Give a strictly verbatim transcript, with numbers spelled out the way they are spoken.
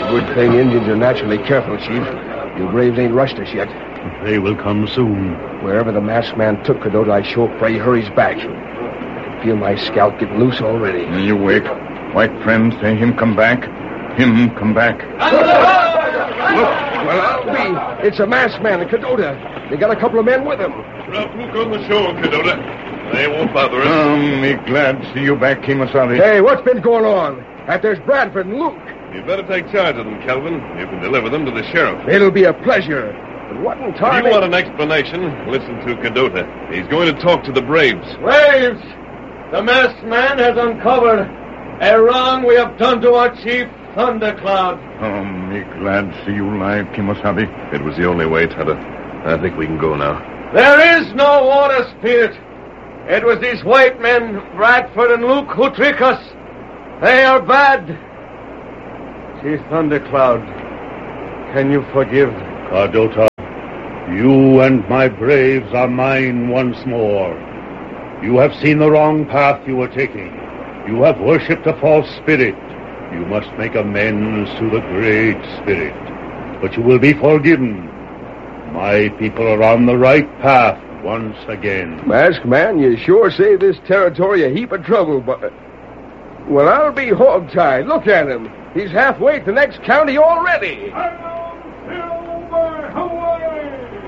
Good thing Indians are naturally careful, Chief. You braves ain't rushed us yet. They will come soon. Wherever the masked man took Cadota, I sure pray he hurries back. I can feel my scalp getting loose already. You wake. White friend, say him come back. Him come back. Look, well, I'll be. It's a masked man in Cadota. They got a couple of men with him. Drop Luke on the shore, Cadota. They won't bother us. Oh, me glad to see you back, Kimasabi. Hey, what's been going on? That there's Bradford and Luke. You'd better take charge of them, Kelvin. You can deliver them to the sheriff. It'll be a pleasure. But what in time... If you want an explanation, listen to Cadota. He's going to talk to the braves. Braves! The masked man has uncovered a wrong we have done to our chief, Thundercloud. Oh, me glad to see you alive, Kimasabi. It was the only way, Tada. I think we can go now. There is no water spirit. It was these white men, Bradford and Luke, who trick us. They are bad. Chief Thundercloud, can you forgive? Cadota, you and my braves are mine once more. You have seen the wrong path you were taking. You have worshipped a false spirit. You must make amends to the Great Spirit. But you will be forgiven. My people are on the right path once again. Masked man, you sure saved this territory a heap of trouble, but... Well, I'll be hog-tied. Look at him. He's halfway to the next county already.